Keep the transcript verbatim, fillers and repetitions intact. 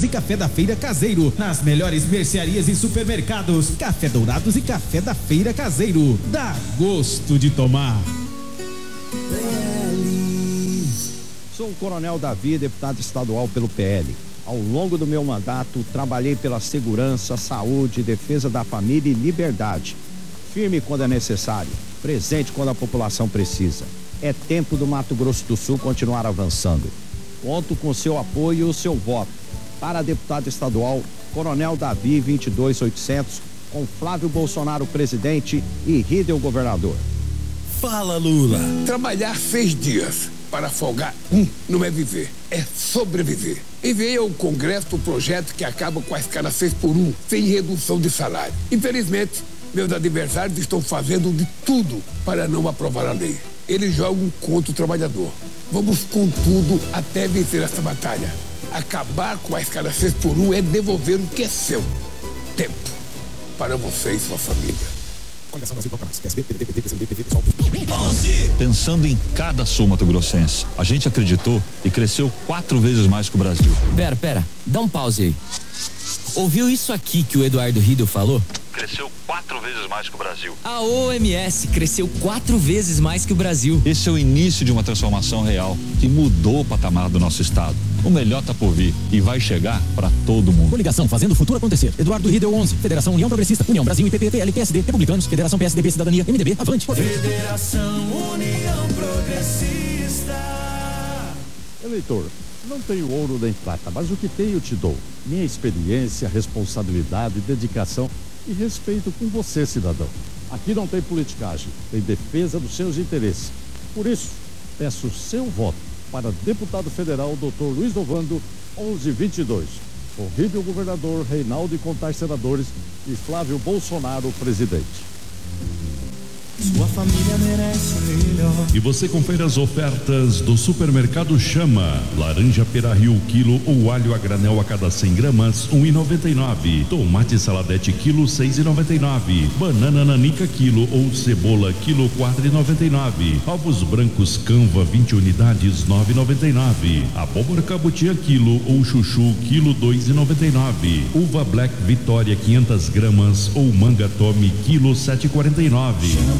Dourados e Café da Feira Caseiro. Nas melhores mercearias e supermercados. Café Dourados e Café da Feira Caseiro. Dá gosto de tomar. Sou o Coronel Davi, deputado estadual pelo P L. Ao longo do meu mandato, trabalhei pela segurança, saúde, defesa da família e liberdade. Firme quando é necessário, presente quando a população precisa. É tempo do Mato Grosso do Sul continuar avançando. Conto com seu apoio e o seu voto. Para deputado estadual, Coronel Davi vinte e dois mil e oitocentos, com Flávio Bolsonaro presidente e Ridel governador. Fala, Lula. Trabalhar seis dias para folgar um não é viver, é sobreviver. Enviei ao Congresso o projeto que acaba com a escala seis por um, sem redução de salário. Infelizmente, meus adversários estão fazendo de tudo para não aprovar a lei. Eles jogam contra o trabalhador. Vamos com tudo até vencer essa batalha. Acabar com a escala seis por um é devolver o que é seu. Tempo para você e sua família. Pensando em cada sul mato-grossense, a gente acreditou e cresceu quatro vezes mais que o Brasil. Pera, pera, dá um pause aí. Ouviu isso aqui que o Eduardo Ridel falou? Cresceu quatro vezes mais que o Brasil. A O M S cresceu quatro vezes mais que o Brasil. Esse é o início de uma transformação real que mudou o patamar do nosso estado. O melhor tá por vir e vai chegar para todo mundo. Coligação Fazendo o Futuro Acontecer. Eduardo Ridel onze. Federação União Progressista. União Brasil, I P P, P L, P S D, Republicanos. Federação P S D B, Cidadania, M D B. Avante. Federação União Progressista. Eleitor, não tenho ouro nem prata, mas o que tenho te dou. Minha experiência, responsabilidade, dedicação e respeito com você, cidadão. Aqui não tem politicagem, tem defesa dos seus interesses. Por isso, peço seu voto para deputado federal doutor Luiz Dovando, onze vinte e dois. Com Ridel governador, Reinaldo e Contar senadores e Flávio Bolsonaro presidente. Sua família merece melhor. E você confere as ofertas do Supermercado Chama. Laranja Pera Rio quilo ou alho a granel a cada cem gramas, um e noventa e nove. Tomate saladete quilo, seis e noventa e nove. Banana nanica quilo ou cebola quilo, quatro e noventa e nove. Ovos brancos Canva vinte unidades, nove e noventa e nove. Abóbora cabotiã quilo ou chuchu quilo, dois e noventa e nove. Uva Black Vitória quinhentas gramas ou manga Tome quilo, sete e quarenta e nove.